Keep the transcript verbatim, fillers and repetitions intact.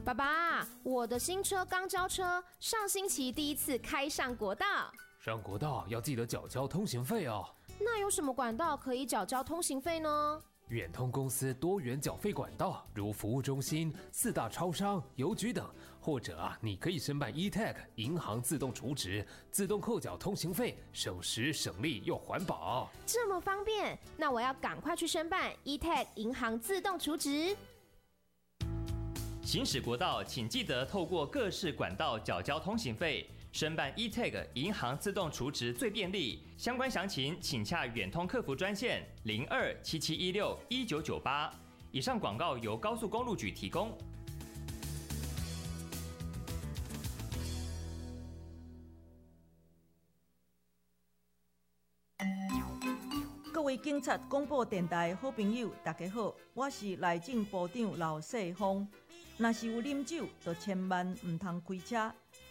爸爸，我的新车刚交车，上星期第一次开上国道。 上国道要记得缴交通行费哦。 那有什么管道可以缴交通行费呢？ 远通公司多元缴费管道，如服务中心、四大超商、邮局等，或者啊，你可以申办 E T A G 银行自动储值，自动扣缴通行费，省时省力又环保。 这么方便，那我要赶快去申办 E T A G 银行自动储值。 行驶国道，请记得透过各式管道缴交通行费。申办 E T A G 银行自动储值最便利，相关详情请洽远通客服专线零二七七一六一九九八。以上广告由高速公路局提供。 各位警察广播电台好朋友，大家好，我是内政部长刘世峰。若是有啉酒，就千万唔通开车。